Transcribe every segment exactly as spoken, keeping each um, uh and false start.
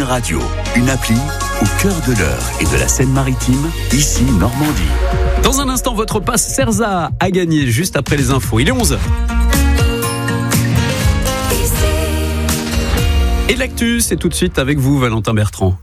Radio, une appli au cœur de l'Eure et de la Seine-Maritime, ici Normandie. Dans un instant, votre passe Cerza a gagné juste après les infos. Il est onze heures. Et l'actu, c'est tout de suite avec vous, Valentin Bertrand.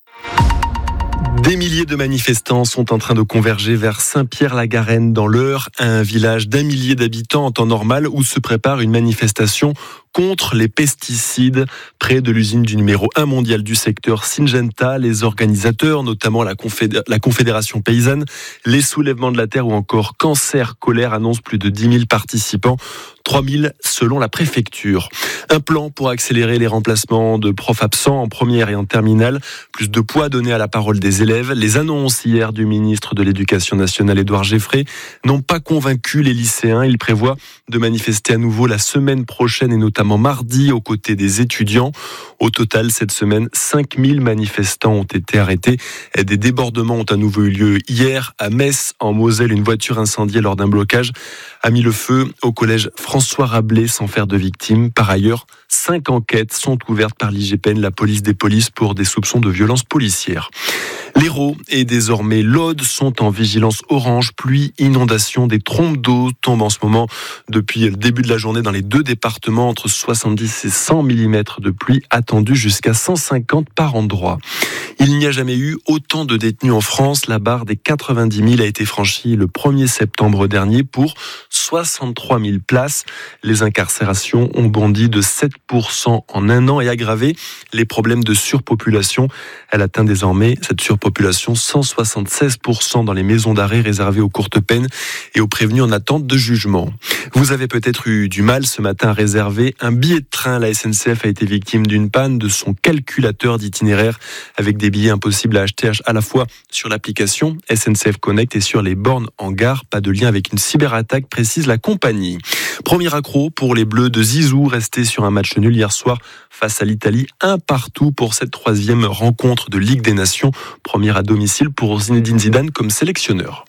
Des milliers de manifestants sont en train de converger vers Saint-Pierre-la-Garenne dans l'Eure, un village d'un millier d'habitants en temps normal où se prépare une manifestation contre les pesticides. Près de l'usine du numéro un mondial du secteur Syngenta, les organisateurs, notamment la, Confédé- la Confédération paysanne, les soulèvements de la terre ou encore Cancer Colère annoncent plus de dix mille participants, trois mille selon la préfecture. Un plan pour accélérer les remplacements de profs absents en première et en terminale, plus de poids donné à la parole des élèves. Les annonces hier du ministre de l'Éducation nationale Édouard Géfré n'ont pas convaincu les lycéens. Il prévoit de manifester à nouveau la semaine prochaine et notamment mardi aux côtés des étudiants. Au total, cette semaine, cinq mille manifestants ont été arrêtés. Des débordements ont à nouveau eu lieu hier à Metz, en Moselle. Une voiture incendiée lors d'un blocage a mis le feu au collège François Rabelais sans faire de victimes. Par ailleurs, cinq enquêtes sont ouvertes par l'I G P N, la police des polices, pour des soupçons de violences policières. L'Hérault et désormais l'Aude sont en vigilance orange. Pluie, inondation, des trompes d'eau tombent en ce moment depuis le début de la journée dans les deux départements. Entre soixante-dix et cent millimètres de pluie attendus, jusqu'à cent cinquante par endroit. Il n'y a jamais eu autant de détenus en France. La barre des quatre-vingt-dix mille a été franchie le premier septembre dernier pour soixante-trois mille places. Les incarcérations ont bondi de sept pour cent en un an et aggravé les problèmes de surpopulation. Elle atteint désormais, cette surpopulation, cent soixante-seize pour cent dans les maisons d'arrêt réservées aux courtes peines et aux prévenus en attente de jugement. Vous avez peut-être eu du mal ce matin à réserver un billet de train. La S N C F a été victime d'une panne de son calculateur d'itinéraire avec des billets impossibles à acheter à la fois sur l'application S N C F Connect et sur les bornes en gare. Pas de lien avec une cyberattaque, précise la compagnie. Premier accro pour les Bleus de Zizou, restés sur un match nul hier soir face à l'Italie. Un partout pour cette troisième rencontre de Ligue des Nations. Première à domicile pour Zinedine Zidane comme sélectionneur.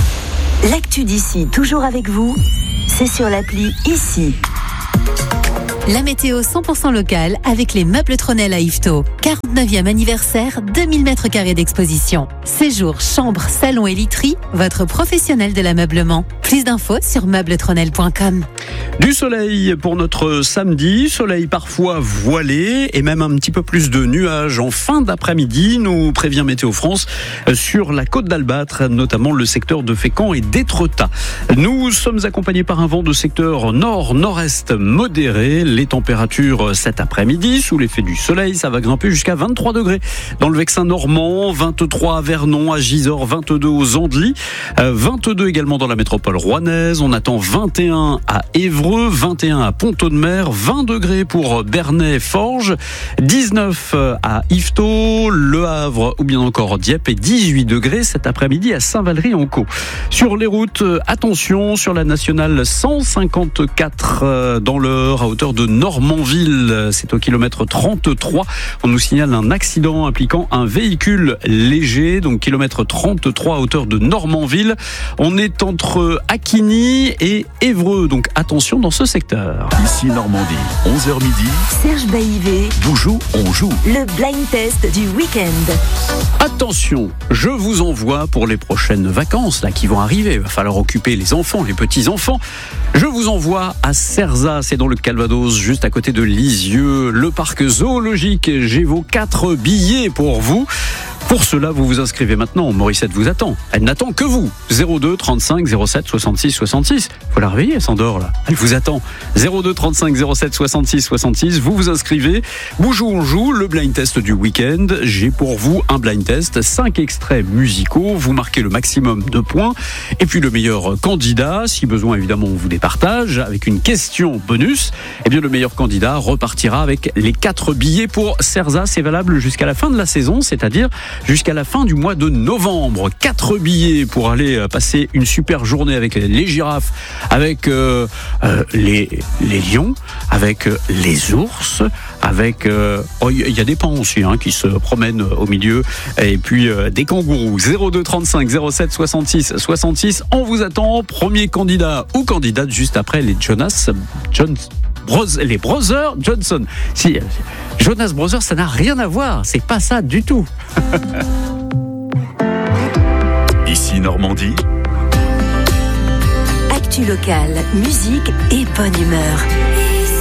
L'actu d'ici, toujours avec vous, c'est sur l'appli Ici. La météo cent pour cent locale avec les meubles Tronel à Yvetot. quarante-neuvième anniversaire, deux mille mètres carrés d'exposition. Séjour, chambre, salon et literie, votre professionnel de l'ameublement. Plus d'infos sur meubles tronel point com. Du soleil pour notre samedi, soleil parfois voilé et même un petit peu plus de nuages en fin d'après-midi, nous prévient Météo France sur la côte d'Albâtre, notamment le secteur de Fécamp et d'Étretat. Nous sommes accompagnés par un vent de secteur nord-nord-est modéré. Les températures cet après-midi, sous l'effet du soleil, ça va grimper jusqu'à vingt-trois degrés dans le Vexin normand, vingt-trois à Vernon, à Gisors, vingt-deux aux Andelys, vingt-deux également dans la métropole rouennaise. On attend vingt et un à Évreux, vingt et un à Pont-Audemer, vingt degrés pour Bernay-Forges, dix-neuf à Yvetot, Le Havre ou bien encore Dieppe et dix-huit degrés cet après-midi à Saint-Valery-en-Caux. Sur les routes, attention sur la nationale cent cinquante-quatre dans l'Eure à hauteur de Normanville, c'est au kilomètre trente-trois. On nous signale un accident impliquant un véhicule léger, donc kilomètre trente-trois à hauteur de Normanville. On est entre Acquigny et Évreux, donc attention dans ce secteur. Ici Normandie, onze heures midi. Serge Baïvé. Boujou, on joue. Le blind test du week-end. Attention, je vous envoie pour les prochaines vacances là qui vont arriver. Il va falloir occuper les enfants, les petits-enfants. Je vous envoie à Cerza, c'est dans le Calvados, juste à côté de Lisieux, le parc zoologique. J'ai vos quatre billets pour vous. Pour cela, vous vous inscrivez maintenant. Morissette vous attend. Elle n'attend que vous. zéro deux trente-cinq zéro sept soixante-six soixante-six. Faut la réveiller, elle s'endort là. Elle vous attend. zéro deux trente-cinq zéro sept soixante-six soixante-six. Vous vous inscrivez. Boujou, on joue. Le blind test du week-end. J'ai pour vous un blind test. Cinq extraits musicaux. Vous marquez le maximum de points. Et puis le meilleur candidat, si besoin évidemment on vous les partage, avec une question bonus. Eh bien le meilleur candidat repartira avec les quatre billets pour Cerza. C'est valable jusqu'à la fin de la saison, c'est-à-dire jusqu'à la fin du mois de novembre. Quatre billets pour aller passer une super journée avec les girafes, avec euh, euh, les, les lions, avec euh, les ours, avec... Euh, oh, il y a des pans aussi hein, qui se promènent au milieu, et puis euh, des kangourous. zéro deux trente-cinq zéro sept soixante-six soixante-six. On vous attend. Premier candidat ou candidate juste après les Jonas Jones. Bros, les Brothers Johnson. Si, Jonas Brothers, ça n'a rien à voir. C'est pas ça du tout. Ici Normandie. Actu locale, musique et bonne humeur.